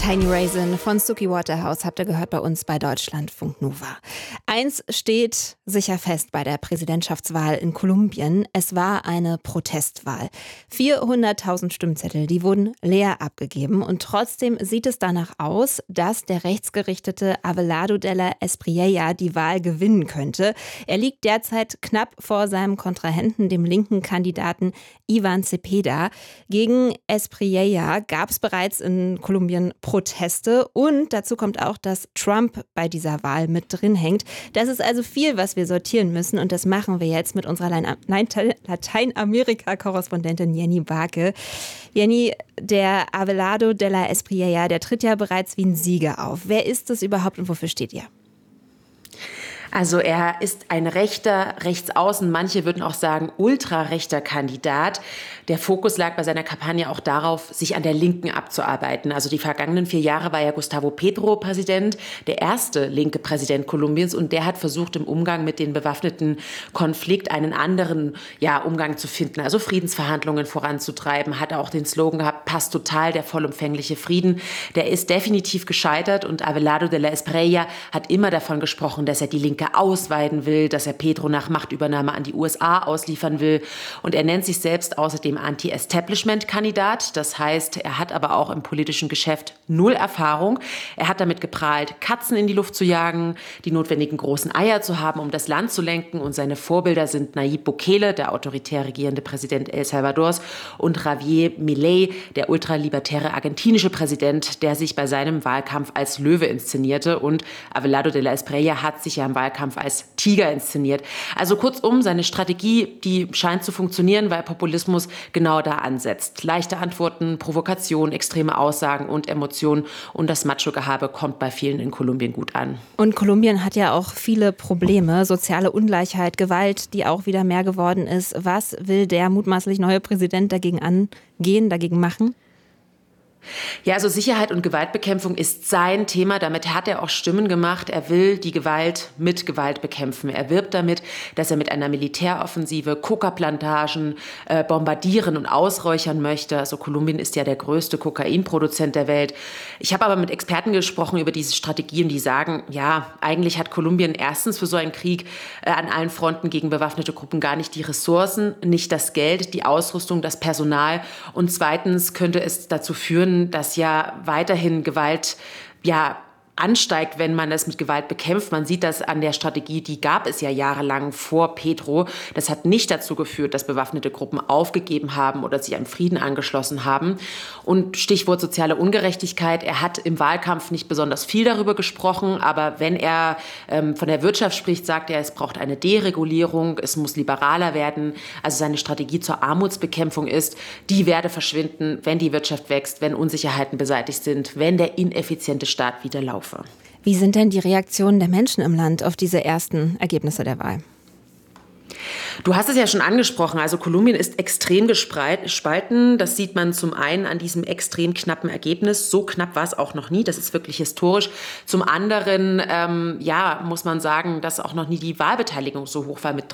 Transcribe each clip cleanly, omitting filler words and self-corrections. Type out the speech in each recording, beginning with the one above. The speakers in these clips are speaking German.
Tiny Raisin von Suki Waterhouse habt ihr gehört bei uns bei Deutschlandfunk Nova. Eins steht sicher fest bei der Präsidentschaftswahl in Kolumbien. Es war eine Protestwahl. 400.000 Stimmzettel, die wurden leer abgegeben. Und trotzdem sieht es danach aus, dass der rechtsgerichtete Abelardo de la Espriella die Wahl gewinnen könnte. Er liegt derzeit knapp vor seinem Kontrahenten, dem linken Kandidaten Ivan Cepeda. Gegen Espriella gab es bereits in Kolumbien Proteste und dazu kommt auch, dass Trump bei dieser Wahl mit drin hängt. Das ist also viel, was wir sortieren müssen und das machen wir jetzt mit unserer Lateinamerika-Korrespondentin Jenny Barke. Jenny, der Abelardo de la Espriella, der tritt ja bereits wie ein Sieger auf. Wer ist das überhaupt und wofür steht ihr? Also er ist ein rechter, rechtsaußen, manche würden auch sagen ultrarechter Kandidat. Der Fokus lag bei seiner Kampagne auch darauf, sich an der Linken abzuarbeiten. Also die vergangenen 4 Jahre war ja Gustavo Petro Präsident, der erste linke Präsident Kolumbiens. Und der hat versucht, im Umgang mit dem bewaffneten Konflikt einen anderen Umgang zu finden. Also Friedensverhandlungen voranzutreiben, hat auch den Slogan gehabt, Paz total, der vollumfängliche Frieden. Der ist definitiv gescheitert und Abelardo de la Espriella hat immer davon gesprochen, dass er die Linke ausweiten will, dass er Petro nach Machtübernahme an die USA ausliefern will. Und er nennt sich selbst außerdem Anti-Establishment-Kandidat. Das heißt, er hat aber auch im politischen Geschäft 0 Erfahrung. Er hat damit geprahlt, Katzen in die Luft zu jagen, die notwendigen großen Eier zu haben, um das Land zu lenken. Und seine Vorbilder sind Nayib Bukele, der autoritär regierende Präsident El Salvadors, und Javier Milei, der ultralibertäre argentinische Präsident, der sich bei seinem Wahlkampf als Löwe inszenierte. Und Abelardo de la Espriella hat sich ja im Wahlkampf als Tiger inszeniert. Also kurzum, seine Strategie, die scheint zu funktionieren, weil Populismus genau da ansetzt. Leichte Antworten, Provokation, extreme Aussagen und Emotionen und das Macho-Gehabe kommt bei vielen in Kolumbien gut an. Und Kolumbien hat ja auch viele Probleme, soziale Ungleichheit, Gewalt, die auch wieder mehr geworden ist. Was will der mutmaßlich neue Präsident dagegen angehen, dagegen machen? Ja, also Sicherheit und Gewaltbekämpfung ist sein Thema. Damit hat er auch Stimmen gemacht. Er will die Gewalt mit Gewalt bekämpfen. Er wirbt damit, dass er mit einer Militäroffensive Coca-Plantagen bombardieren und ausräuchern möchte. Also Kolumbien ist ja der größte Kokainproduzent der Welt. Ich habe aber mit Experten gesprochen über diese Strategien, die sagen, ja, eigentlich hat Kolumbien erstens für so einen Krieg an allen Fronten gegen bewaffnete Gruppen gar nicht die Ressourcen, nicht das Geld, die Ausrüstung, das Personal. Und zweitens könnte es dazu führen, dass ja weiterhin Gewalt ansteigt, wenn man es mit Gewalt bekämpft. Man sieht das an der Strategie, die gab es ja jahrelang vor Petro. Das hat nicht dazu geführt, dass bewaffnete Gruppen aufgegeben haben oder sich einem Frieden angeschlossen haben. Und Stichwort soziale Ungerechtigkeit. Er hat im Wahlkampf nicht besonders viel darüber gesprochen, aber wenn er von der Wirtschaft spricht, sagt er, es braucht eine Deregulierung, es muss liberaler werden. Also seine Strategie zur Armutsbekämpfung ist, die werde verschwinden, wenn die Wirtschaft wächst, wenn Unsicherheiten beseitigt sind, wenn der ineffiziente Staat wieder laufe. Wie sind denn die Reaktionen der Menschen im Land auf diese ersten Ergebnisse der Wahl? Du hast es ja schon angesprochen, also Kolumbien ist extrem gespalten. Das sieht man zum einen an diesem extrem knappen Ergebnis. So knapp war es auch noch nie, das ist wirklich historisch. Zum anderen, muss man sagen, dass auch noch nie die Wahlbeteiligung so hoch war mit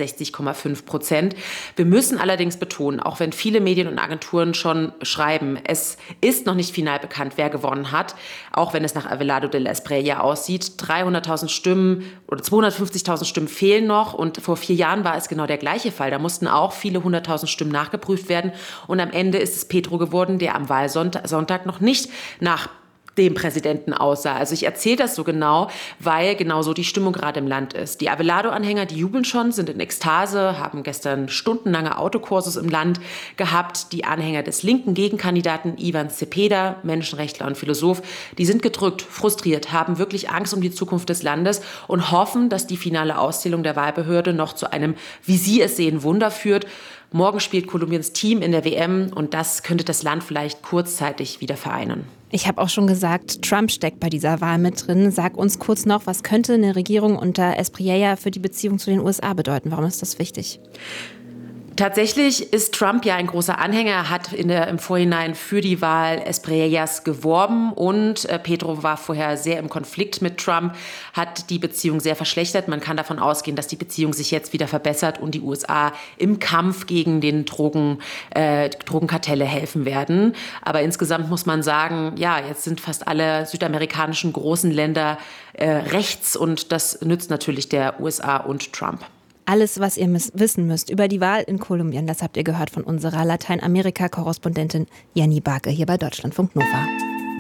63,5%. Wir müssen allerdings betonen, auch wenn viele Medien und Agenturen schon schreiben, es ist noch nicht final bekannt, wer gewonnen hat, auch wenn es nach Abelardo de la Espriella aussieht. 300.000 Stimmen oder 250.000 Stimmen fehlen noch und vor 4 Jahren war es genau der gleiche Fall. Da mussten auch viele 100.000 Stimmen nachgeprüft werden. Und am Ende ist es Petro geworden, der am Wahlsonntag noch nicht nach dem Präsidenten aussah. Also ich erzähle das so genau, weil genau so die Stimmung gerade im Land ist. Die Abelardo-Anhänger, die jubeln schon, sind in Ekstase, haben gestern stundenlange Autokursus im Land gehabt. Die Anhänger des linken Gegenkandidaten Ivan Cepeda, Menschenrechtler und Philosoph, die sind gedrückt, frustriert, haben wirklich Angst um die Zukunft des Landes und hoffen, dass die finale Auszählung der Wahlbehörde noch zu einem, wie sie es sehen, Wunder führt. Morgen spielt Kolumbiens Team in der WM und das könnte das Land vielleicht kurzzeitig wieder vereinen. Ich habe auch schon gesagt, Trump steckt bei dieser Wahl mit drin. Sag uns kurz noch, was könnte eine Regierung unter Espriella für die Beziehung zu den USA bedeuten? Warum ist das wichtig? Tatsächlich ist Trump ja ein großer Anhänger. Er hat im Vorhinein für die Wahl Espriellas geworben und Petro war vorher sehr im Konflikt mit Trump, hat die Beziehung sehr verschlechtert. Man kann davon ausgehen, dass die Beziehung sich jetzt wieder verbessert und die USA im Kampf gegen den Drogenkartelle helfen werden. Aber insgesamt muss man sagen, ja, jetzt sind fast alle südamerikanischen großen Länder rechts und das nützt natürlich der USA und Trump. Alles, was ihr wissen müsst über die Wahl in Kolumbien, das habt ihr gehört von unserer Lateinamerika-Korrespondentin Jenny Barke hier bei Deutschlandfunk Nova.